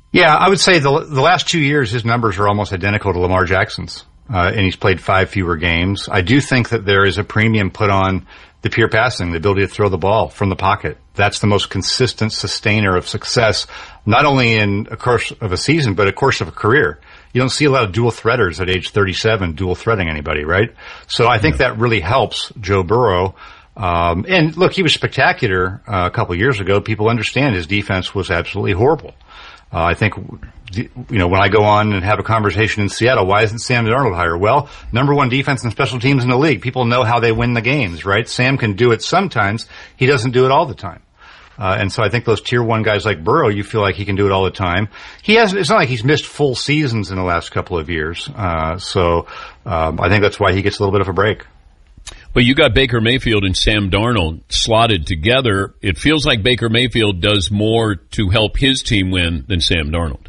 Yeah, I would say the last 2 years his numbers are almost identical to Lamar Jackson's, and he's played 5 fewer games. I do think that there is a premium put on the pure passing, the ability to throw the ball from the pocket. That's the most consistent sustainer of success, not only in a course of a season, but a course of a career. You don't see a lot of dual threaders at age 37 dual threading anybody, right? So I think that really helps Joe Burrow. And look, he was spectacular a couple of years ago. People understand his defense was absolutely horrible. I think, when I go on and have a conversation in Seattle, why isn't Sam Darnold higher? Well, number one defense and special teams in the league. People know how they win the games, right? Sam can do it sometimes. He doesn't do it all the time. And so I think those tier one guys like Burrow, you feel like he can do it all the time. It's not like he's missed full seasons in the last couple of years. So I think that's why he gets a little bit of a break. But you got Baker Mayfield and Sam Darnold slotted together. It feels like Baker Mayfield does more to help his team win than Sam Darnold.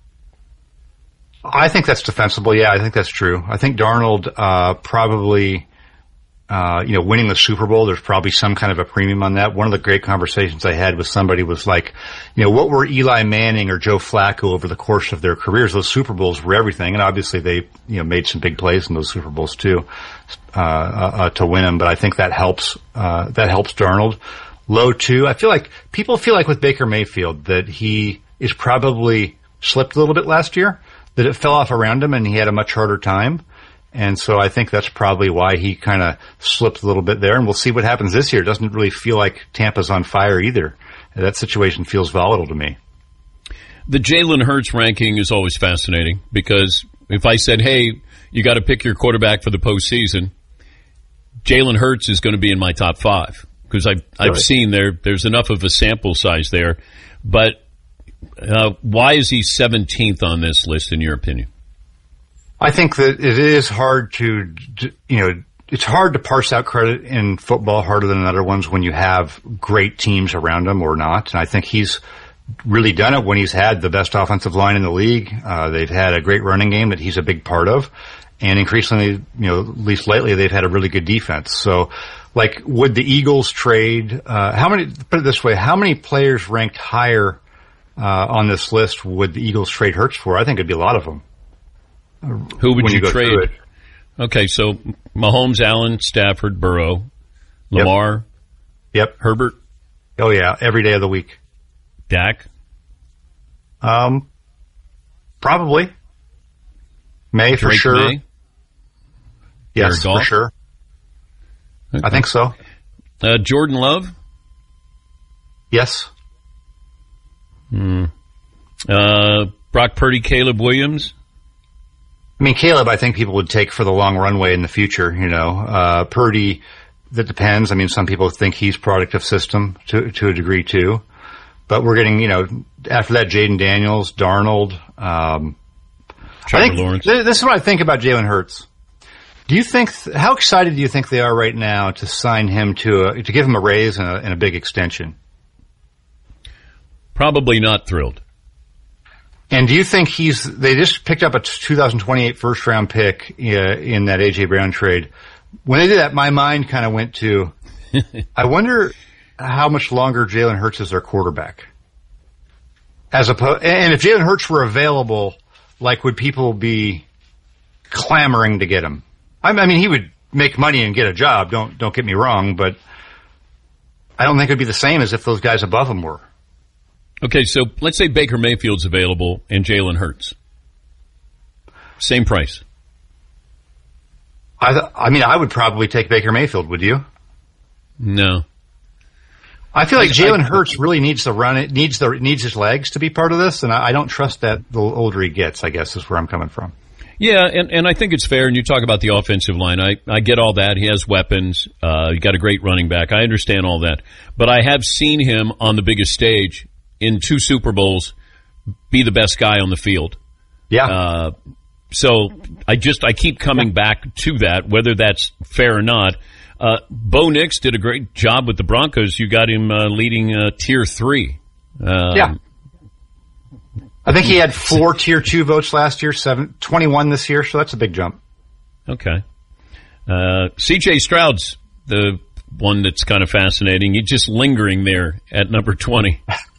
I think that's defensible. Yeah, I think that's true. I think Darnold probably, winning the Super Bowl, there's probably some kind of a premium on that. One of the great conversations I had with somebody was like, what were Eli Manning or Joe Flacco over the course of their careers? Those Super Bowls were everything, and obviously they, made some big plays in those Super Bowls too, to win them. But I think that helps Darnold. Low two. I feel like people feel like with Baker Mayfield that he is probably slipped a little bit last year, that it fell off around him and he had a much harder time. And so I think that's probably why he kind of slipped a little bit there. And we'll see what happens this year. It doesn't really feel like Tampa's on fire either. That situation feels volatile to me. The Jalen Hurts ranking is always fascinating because if I said, hey, you got to pick your quarterback for the postseason, Jalen Hurts is going to be in my top 5 because I've seen there's enough of a sample size there. But why is he 17th on this list, in your opinion? I think that it is hard it's hard to parse out credit in football harder than in other ones when you have great teams around him or not. And I think he's really done it when he's had the best offensive line in the league. They've had a great running game that he's a big part of. And increasingly, at least lately, they've had a really good defense. So, would the Eagles trade, put it this way, how many players ranked higher on this list would the Eagles trade Hurts for? I think it'd be a lot of them. Who would you trade? Okay, so Mahomes, Allen, Stafford, Burrow, Lamar, Yep. Herbert. Oh yeah, every day of the week. Dak. Probably. May for Drake sure. May? Yes, for sure. Okay. I think so. Jordan Love. Yes. Brock Purdy, Caleb Williams. I mean, Caleb, I think people would take for the long runway in the future, Purdy, that depends. I mean, some people think he's product of system to a degree too. But we're getting, after that, Jaden Daniels, Darnold. Lawrence. This is what I think about Jalen Hurts. Do you think, how excited do you think they are right now to sign him to give him a raise and a big extension? Probably not thrilled. And do you think they just picked up a 2028 first round pick in that A.J. Brown trade. When they did that, my mind kind of went to, I wonder how much longer Jalen Hurts is their quarterback. And if Jalen Hurts were available, would people be clamoring to get him? I mean, he would make money and get a job, don't get me wrong, but I don't think it would be the same as if those guys above him were. Okay, so let's say Baker Mayfield's available and Jalen Hurts. Same price. I would probably take Baker Mayfield, would you? No. I feel like Jalen Hurts really needs to run it, needs his legs to be part of this, and I don't trust that the older he gets, I guess, is where I'm coming from. Yeah, and I think it's fair, and you talk about the offensive line. I get all that. He has weapons. You got a great running back. I understand all that. But I have seen him on the biggest stage in 2 Super Bowls be the best guy on the field. Yeah. So I keep coming back to that, whether that's fair or not. Bo Nix did a great job with the Broncos. You got him leading Tier 3. Yeah. I think he had 4 Tier 2 votes last year, 21 this year, so that's a big jump. Okay. C.J. Stroud's the one that's kind of fascinating. He's just lingering there at number 20.